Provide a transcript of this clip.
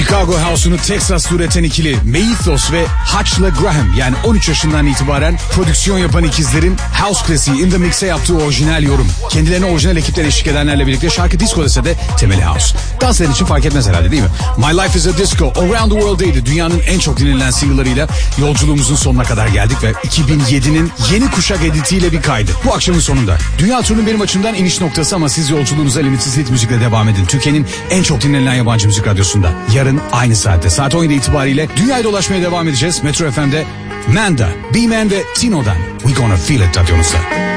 Chicago House'unu Texas'ta üreten ikili Meithos ve Hutch'la Graham, yani 13 yaşından itibaren prodüksiyon yapan ikizlerin House klasiği In The Mix'e yaptığı orijinal yorum. Kendilerine orijinal ekipten eşlik edenlerle birlikte şarkı disco dese de temeli house. Dans eden için fark etmez herhalde, değil mi? My Life Is A Disco Around The World'daydı. Dünyanın en çok dinlenen single'larıyla yolculuğumuzun sonuna kadar geldik ve 2007'nin yeni kuşak editiyle bir kaydı. Bu akşamın sonunda. Dünya turunun benim açımdan iniş noktası ama siz yolculuğunuza limitsiz hit müzikle devam edin. Türkiye'nin en çok dinlenen yabancı müzik radyosunda. Yarın aynı saatte saat 17 itibariyle dünyayı dolaşmaya devam edeceğiz. Metro FM'de Manda, B-Man ve Tino'dan We Gonna Feel It radyonuzda.